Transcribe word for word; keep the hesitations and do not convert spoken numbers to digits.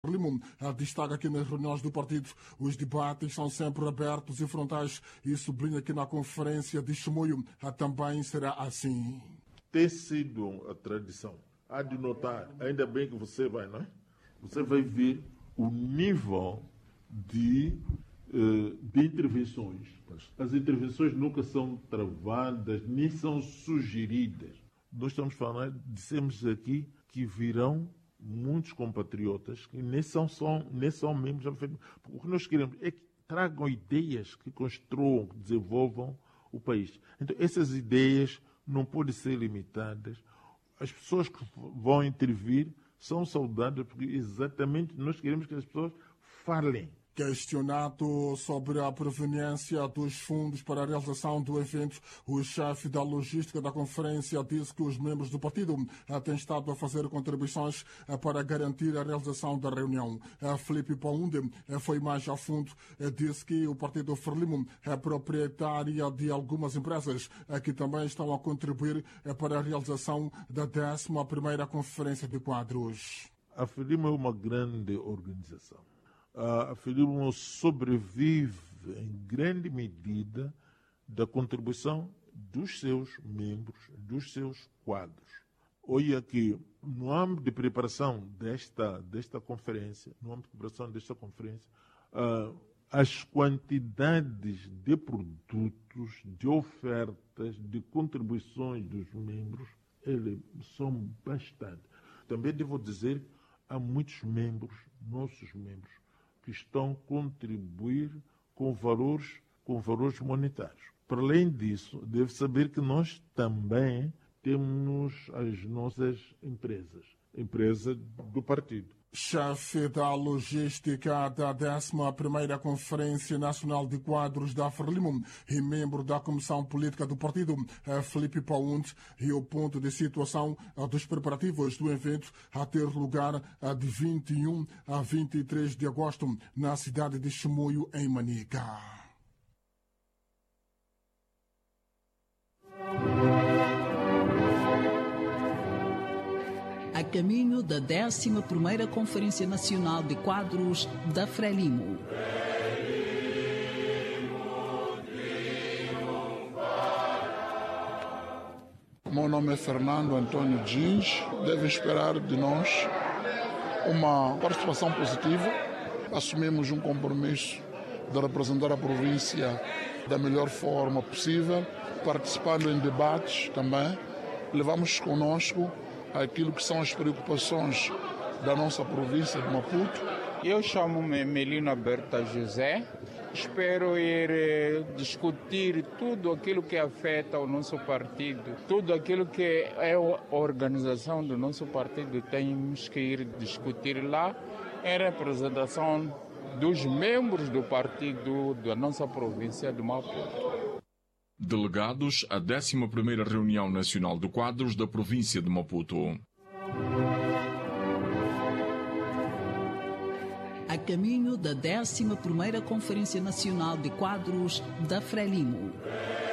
Frelimo destaca que nas reuniões do partido os debates são sempre abertos e frontais e sublinha que na conferência de Chimoio também será assim. Tem sido a tradição. Há de notar, ainda bem que você vai, não é? Você vai ver o nível de, de intervenções. As intervenções nunca são travadas, nem são sugeridas. Nós estamos falando, dissemos aqui que virão muitos compatriotas que nem são, só, nem são membros. O que nós queremos é que tragam ideias que construam, que desenvolvam o país. Então, essas ideias não podem ser limitadas. As pessoas que vão intervir são saudadas, porque exatamente nós queremos que as pessoas falem. Questionado sobre a proveniência dos fundos para a realização do evento, o chefe da logística da conferência disse que os membros do partido têm estado a fazer contribuições para garantir a realização da reunião. Filipe Paunde foi mais a fundo, disse que o partido Frelimo é proprietária de algumas empresas que também estão a contribuir para a realização da décima primeira Conferência de Quadros. A Frelimo é uma grande organização. A Frelimo sobrevive em grande medida da contribuição dos seus membros, dos seus quadros. Olha que no âmbito de preparação desta, desta conferência, no âmbito de preparação desta conferência, uh, as quantidades de produtos, de ofertas, de contribuições dos membros, eles são bastante. Também devo dizer que há muitos membros, nossos membros, que estão a contribuir com valores, com valores monetários. Para além disso, deve saber que nós também temos as nossas empresas, empresas do partido. Chefe da logística da décima primeira Conferência Nacional de Quadros da Frelimo e membro da Comissão Política do Partido, Filipe Paunde, e o ponto de situação dos preparativos do evento a ter lugar de vinte e um a vinte e três de agosto na cidade de Chimoio, em Manica. A caminho da décima primeira Conferência Nacional de Quadros da Frelimo. Meu nome é Fernando Antônio Dins. Devem esperar de nós uma participação positiva. Assumimos um compromisso de representar a província da melhor forma possível, participando em debates também. Levamos conosco aquilo que são as preocupações da nossa província de Maputo. Eu chamo-me Melina Berta José. Espero ir eh, discutir tudo aquilo que afeta o nosso partido, tudo aquilo que é a organização do nosso partido. Temos que ir discutir lá em representação dos membros do partido da nossa província de Maputo. Delegados à décima primeira Reunião Nacional de Quadros da província de Maputo. A caminho da décima primeira Conferência Nacional de Quadros da Frelimo.